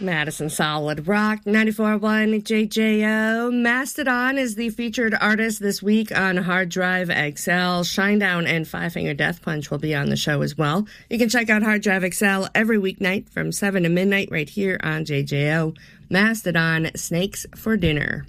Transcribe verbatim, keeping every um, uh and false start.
Madison Solid Rock, ninety-four point one J J O. Mastodon is the featured artist this week on Hard Drive X L. Shinedown and Five Finger Death Punch will be on the show as well. You can check out Hard Drive X L every weeknight from seven to midnight right here on J J O. Mastodon, Snakes for Dinner.